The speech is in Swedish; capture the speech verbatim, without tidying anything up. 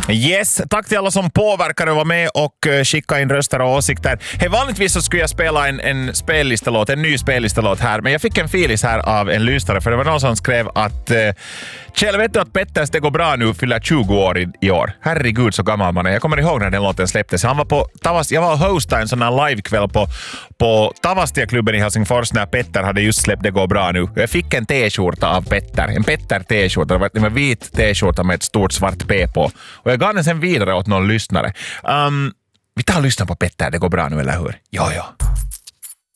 Yes, tack till alla som påverkar och var med och skicka in röster och åsikter. Hey, vanligtvis så skulle jag spela en, en spellistelåt, en ny spellistelåt här, men jag fick en filis här av en lyssnare för det var någon som skrev att eh, Kjell, vet du att Petters Det går bra nu fyller tjugo år i, i år? Herregud så gammal man är. Jag kommer ihåg när den låten släpptes. Han var på Tavast, jag var och hostade en sån här livekväll på, på Tavastia-klubben i Helsingfors när Petter hade just släppt Det går bra nu. Jag fick en t-skjorta av Petter, en Petter-t-skjorta. Det var en vit t-skjorta med ett stort svart P på. Och jag gav den sen vidare åt någon lyssnare. Um, vi tar och lyssnar på Petter, Det går bra nu, eller hur? Ja, ja.